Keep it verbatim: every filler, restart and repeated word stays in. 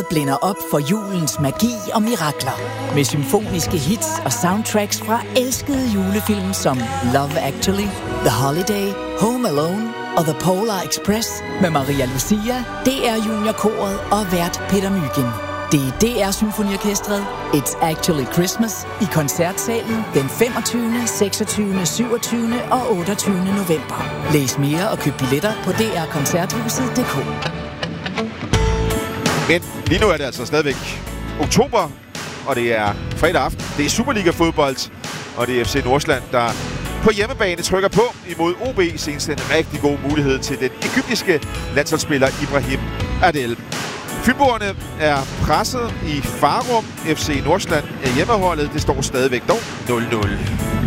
Foråret blænder op for julens magi og mirakler. Med symfoniske hits og soundtracks fra elskede julefilm som Love Actually, The Holiday, Home Alone og The Polar Express med Maria Lucia, D R Juniorkoret og vært Peter Mygind. Det er D R Symfoniorkestret It's Actually Christmas i Koncertsalen den femogtyvende, seksogtyvende, syvogtyvende og otteogtyvende november. Læs mere og køb billetter på d r koncerthuset punktum d k. Men lige nu er det altså stadigvæk oktober, og det er fredag aften. Det er Superliga-fodbold, og det er F C Nordsjælland, der på hjemmebane trykker på imod O B. Senest en rigtig god mulighed til den egyptiske landsholdsspiller Ibrahim Adel. Fynboerne er presset i Farum. F C Nordsjælland er hjemmeholdet. Det står stadigvæk dog nul nul.